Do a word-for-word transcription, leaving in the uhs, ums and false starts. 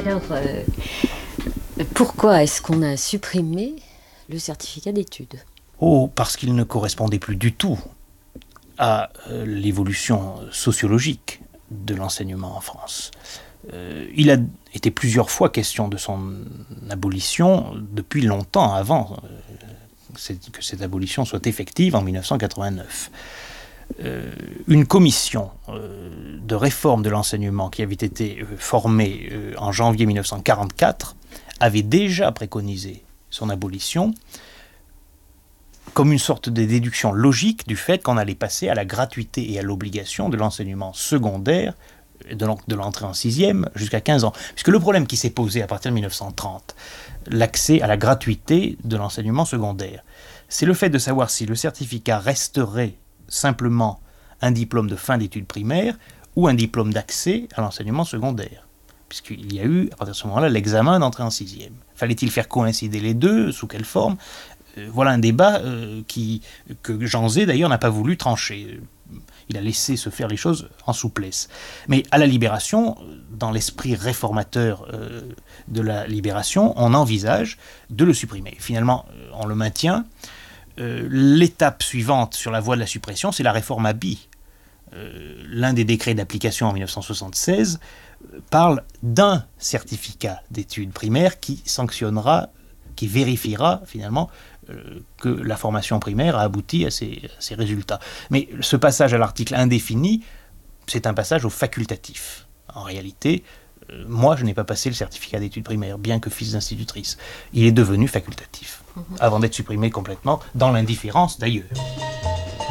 Alors, euh, pourquoi est-ce qu'on a supprimé le certificat d'études ? Oh, parce qu'il ne correspondait plus du tout à euh, l'évolution sociologique de l'enseignement en France. Euh, il a été plusieurs fois question de son abolition depuis longtemps avant euh, que cette abolition soit effective en dix-neuf cent quatre-vingt-neuf. Euh, une commission euh, de réforme de l'enseignement qui avait été euh, formée euh, en janvier dix-neuf cent quarante-quatre avait déjà préconisé son abolition comme une sorte de déduction logique du fait qu'on allait passer à la gratuité et à l'obligation de l'enseignement secondaire, de l'entrée en sixième jusqu'à quinze ans. Puisque le problème qui s'est posé à partir de dix-neuf cent trente, l'accès à la gratuité de l'enseignement secondaire, c'est le fait de savoir si le certificat resterait simplement un diplôme de fin d'études primaires ou un diplôme d'accès à l'enseignement secondaire. Puisqu'il y a eu, à partir de ce moment-là, l'examen d'entrée en sixième. Fallait-il faire coïncider les deux ? Sous quelle forme ? euh, Voilà un débat euh, qui, que Jean Zay, d'ailleurs, n'a pas voulu trancher. Il a laissé se faire les choses en souplesse. Mais à la Libération, dans l'esprit réformateur euh, de la Libération, on envisage de le supprimer. Finalement, on le maintient. Euh, l'étape suivante sur la voie de la suppression, c'est la réforme Haby. Euh, l'un des décrets d'application en dix-neuf cent soixante-seize euh, parle d'un certificat d'études primaires qui sanctionnera, qui vérifiera finalement euh, que la formation primaire a abouti à ces, à ces résultats. Mais ce passage à l'article indéfini, c'est un passage au facultatif. En réalité, euh, moi je n'ai pas passé le certificat d'études primaires, bien que fils d'institutrice. Il est devenu facultatif, mmh. avant d'être supprimé complètement, dans l'indifférence d'ailleurs.